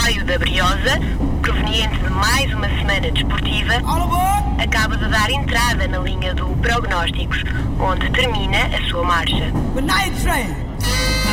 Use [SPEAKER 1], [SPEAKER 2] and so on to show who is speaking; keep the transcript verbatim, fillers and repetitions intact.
[SPEAKER 1] comboio da Briosa, proveniente de mais uma semana desportiva, acaba de dar entrada na linha do Prognósticos, onde termina a sua marcha.
[SPEAKER 2] Good night, train.